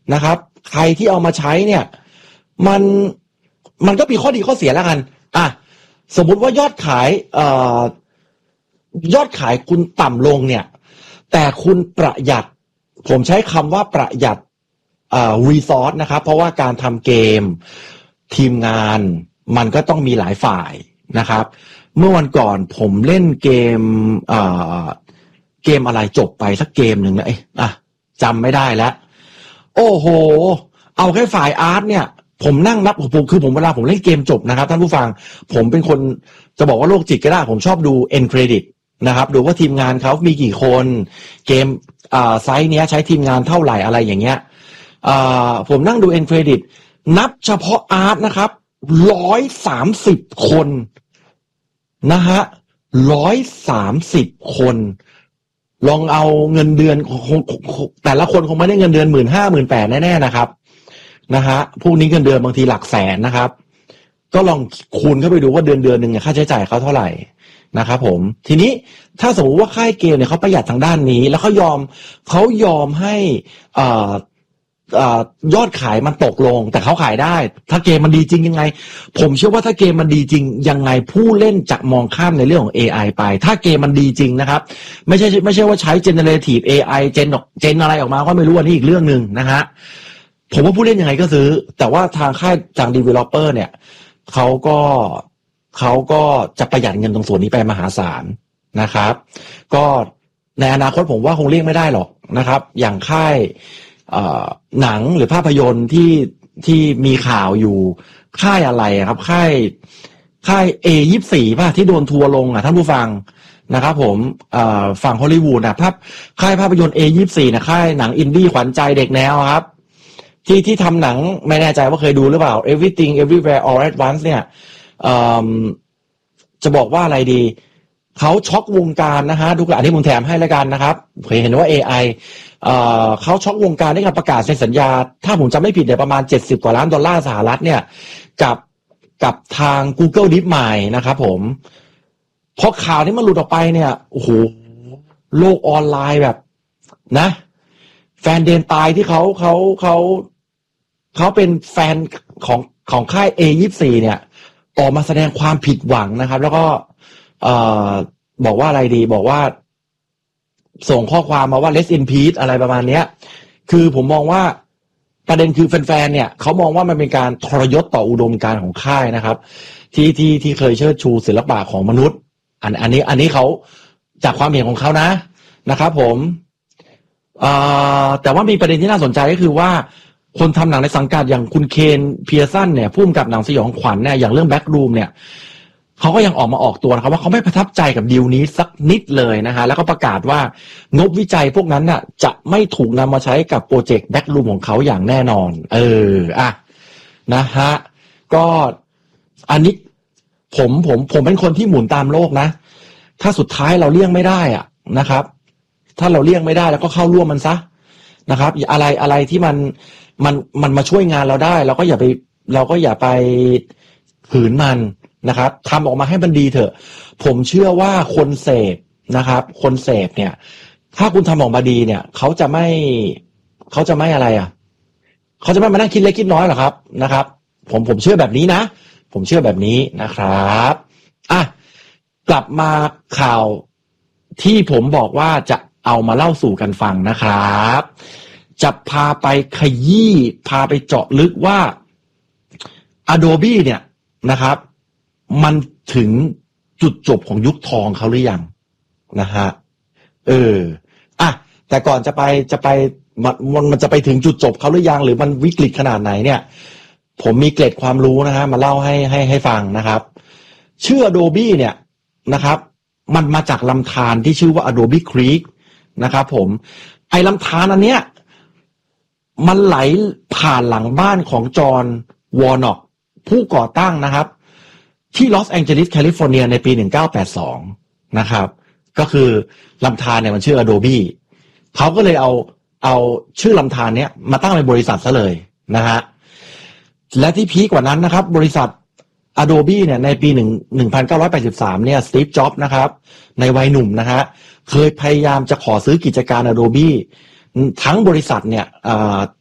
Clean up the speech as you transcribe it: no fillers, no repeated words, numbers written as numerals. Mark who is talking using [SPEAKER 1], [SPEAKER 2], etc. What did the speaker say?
[SPEAKER 1] นะครับใครที่เอามาใช้เนี่ยมันก็มีข้อดีข้อเสียแล้วกันสมมุติว่ายอดขายยอดขายคุณต่ำลงเนี่ยแต่คุณประหยัดผมใช้คำว่าประหยัดรีซอสนะครับเพราะว่าการทำเกมทีมงานมันก็ต้องมีหลายฝ่ายนะครับเมื่อวันก่อนผมเล่นเกมเกมอะไรจบไปสักเกมหนึ่งนะจำไม่ได้แล้วโอ้โหเอาแค่ฝ่ายอาร์ตเนี่ยผมนั่งนับคือผมเวลาผมเล่นเกมจบนะครับท่านผู้ฟังผมเป็นคนจะบอกว่าโรคจิตก็ได้ผมชอบดู end credit นะครับดูว่าทีมงานเขามีกี่คนเกมไซส์เนี้ยใช้ทีมงานเท่าไหร่อะไรอย่างเงี้ยผมนั่งดู end credit นับเฉพาะอาร์ตนะครับ130 คนนะฮะ130 คนลองเอาเงินเดือนแต่ละคนคงไม่ได้เงินเดือน 15,000 18,000 แน่ๆนะครับนะฮะพวกนี้เงินเดือนบางทีหลักแสนนะครับก็ลองคูณเข้าไปดูว่าเดือนนึงค่าใช้จ่ายเขาเท่าไหร่นะครับผมทีนี้ถ้าสมมติว่าค่ายเกมเนี่ยเขาประหยัดทางด้านนี้แล้วเขายอมให้ยอดขายมันตกลงแต่เขาขายได้ถ้าเกมมันดีจริงยังไงผมเชื่อว่าถ้าเกมมันดีจริงยังไงผู้เล่นจะมองข้ามในเรื่องของ AI ไปถ้าเกมมันดีจริงนะครับไม่ใช่ว่าใช้ generative AI เจนอะไรออกมาก็ไม่รู้อันนี้อีกเรื่องนึงนะฮะผมว่าผู้เล่นยังไงก็ซื้อแต่ว่าทางค่ายทาง developer เนี่ยเขาก็จะประหยัดเงินตรงส่วนนี้ไปมหาศาลนะครับก็ในอนาคตผมว่าคงเลี่ยงไม่ได้หรอกนะครับอย่างค่ายหนังหรือภาพยนตร์ที่มีข่าวอยู่ค่ายอะไรครับค่าย A24 ป่ะที่โดนทัวร์ลงท่านผู้ฟังนะครับผมฝั่งฮอลลีวูดค่ายภาพยนตร์ A24 นะค่ายหนังอินดี้ขวัญใจเด็กแนวครับที่ทำหนังไม่แน่ใจว่าเคยดูหรือเปล่า Everything Everywhere All at Once เนี่ยจะบอกว่าอะไรดีเขาช็อกวงการนะฮะดูกระอันที่ผมแถมให้แล้วกันนะครับเคยเห็นว่า AI เขาช็อกวงการด้วยการประกาศเซ็นสัญญาถ้าผมจำไม่ผิดเนี่ยประมาณ$70 กว่าล้านสหรัฐเนี่ยกับทาง Google DeepMind นะครับผมพอข่าวนี้มันหลุดออกไปเนี่ยโอ้โหโลกออนไลน์แบบนะแฟนเดนตายที่เขาเป็นแฟนของค่าย A24 เนี่ยออกมาแสดงความผิดหวังนะครับแล้วก็บอกว่าอะไรดีบอกว่าส่งข้อความมาว่า rest in peace อะไรประมาณเนี้ยคือผมมองว่าประเด็นคือแฟนๆเนี่ยเขามองว่ามันเป็นการทรยศต่ออุดมการณ์ของค่ายนะครับที่เคยเชิดชูศิลปะของมนุษย์อันนี้เขาจากความเห็นของเขานะครับผมแต่ว่ามีประเด็นที่น่าสนใจก็คือว่าคนทำหนังในสังกัดอย่างคุณเคนเพียร์สันเนี่ยผู้กำกับหนังสยองขวัญเนี่ยอย่างเรื่อง Back Room เนี่ยเขาก็ยังออกตัวนะครับว่าเขาไม่ประทับใจกับดีลนี้สักนิดเลยนะฮะแล้วก็ประกาศว่างบวิจัยพวกนั้นน่ะจะไม่ถูกนำมาใช้กับโปรเจกต์ Back Room ของเขาอย่างแน่นอนนะฮะก็อันนี้ผมเป็นคนที่หมุนตามโลกนะถ้าสุดท้ายเราเลี่ยงไม่ได้นะครับถ้าเราเลี่ยงไม่ได้แล้วก็เข้าร่วมมันซะนะครับอะไรที่มันมาช่วยงานเราได้เราก็อย่าไปฝืนมันนะครับทำออกมาให้มันดีเถอะผมเชื่อว่าคนเสพนะครับคนเสพเนี่ยถ้าคุณทำออกมาดีเนี่ยเขาจะไม่อะไรเขาจะไม่มานั่งคิดเล็กคิดน้อยหรอกครับนะครับผมเชื่อแบบนี้นะผมเชื่อแบบนี้นะครับกลับมาข่าวที่ผมบอกว่าจะเอามาเล่าสู่กันฟังนะครับจะพาไปขยี้พาไปเจาะลึกว่า Adobe เนี่ยนะครับมันถึงจุดจบของยุคทองเขาหรือยังนะฮะแต่ก่อนจะไปมันจะไปถึงจุดจบเขาหรือยังหรือมันวิกฤตขนาดไหนเนี่ยผมมีเกร็ดความรู้นะฮะมาเล่าให้ฟังนะครับชื่อ Adobe เนี่ยนะครับมันมาจากลำธารที่ชื่อว่า Adobe Creek นะครับผมไอ้ลำธารอันเนี้ยมันไหลผ่านหลังบ้านของจอห์นวอร์น็อกผู้ก่อตั้งนะครับที่ลอสแองเจลิสแคลิฟอร์เนียในปี1982นะครับก็คือลำธารเนี่ยมันชื่อ Adobe เขาก็เลยเอาชื่อลำธารเนี้ยมาตั้งเป็นบริษัทซะเลยนะฮะและที่พีคกว่านั้นนะครับบริษัท Adobe เนี่ยในปี1983เนี่ยสตีฟจ็อบส์นะครับในวัยหนุ่มนะฮะเคยพยายามจะขอซื้อกิจการ Adobe ทั้งบริษัทเนี่ย